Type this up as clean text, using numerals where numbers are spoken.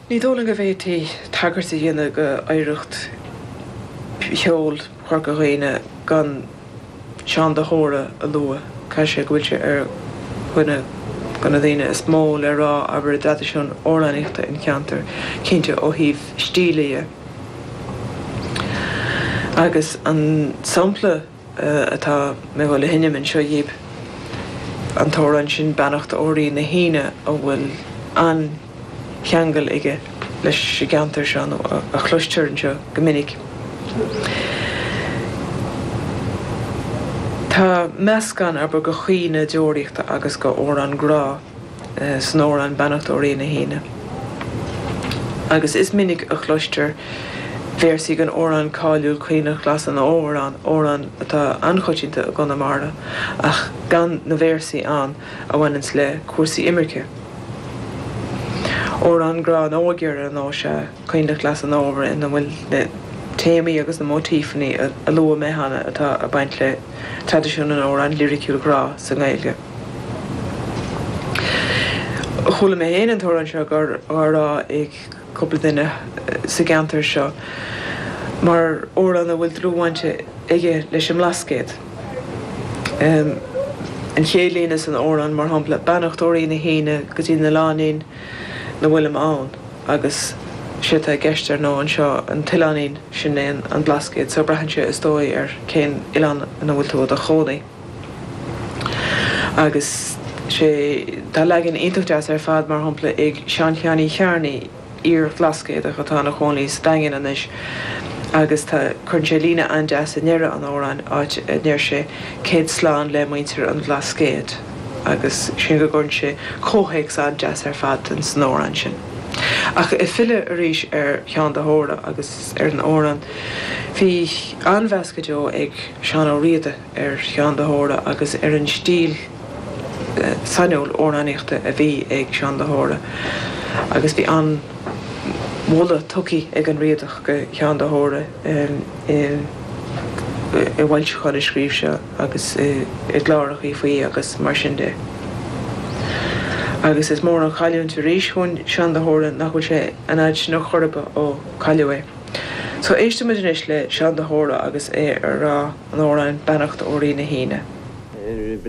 Ní dóla go bhétí tagartí dhéana go éireacht cheol chuir go réine gan sean de hóra a lua cai sé go bhfuil sé ar chuine gona dhéine is mó le rá aber dada sean orlaníochta in ceantar cinnte ó híh stílaí agus an sampla atá mé bhfuil le hinnemin seo dhéib an tóran sin beannacht óirí na híine ó bhfuil an cheangal ige leis sé ceantar seán a chluisteann seo go minic. Tá meascan aber go chuoine deoiríochta agus go órán grá san órán beannacht óirí na híine. Agus is minic a chluistear versi gan órán cáiliúil chuoine glas an órán atá anchoitinnta a gona marla ach gan na versi an a bhainins le cuasaí imirce. Órán grá an ógear an á se chuoine glas an ábhar ina bhfuil le téimi agus na mótífaní a lua méhanana atá a baint le tradiisiún an órán lyriciúil grá sa Gaeilge. Chula mé héanaan tórann seo gur rá ag cúpla duine sa geantar seo mar órán a bhfuil trúhainte ige leis an lascéad. An chéilína san órán mar hampla beannachtóirí na híine go dtí na lánaín na bhfuilm ann agus siad a gceistar nó an seo an tilánaín sin an blascéad so breithnse is dói ar cén ileán na bhfuil tú a chónaí. Agus sé tá legan iontas ar fad mar hampla ag sean cheannaí chearnaí ír glascéad a chutá na chónaí staingin anis agus tá chun sé lína an deas a nnéire an órán áit néir sé céad sláán le muintear an glascéad agus sin go gurn sé cóhéic an deas ar fad an san órán sin. Ach I fiile arís ar chean de hóra agus ar an órán hí anmheasca deo ag sean ó riada ar chean de hóra agus ar an stíl sanneúil óráníochta a bhí ag sean de hóra agus bhí an móla tucií ag an riadach go chean de hóra I bhhail chuir a scríb se agus I gláireach í faoí agus mar sin de. Agus is mór an chailiún tú ríis chun sean de hóra nach bhfuil sé an áid nó chorba ó chailiú. So éiste muidir is le sean de hóra agus ar rá an órán beannacht óirí na híine.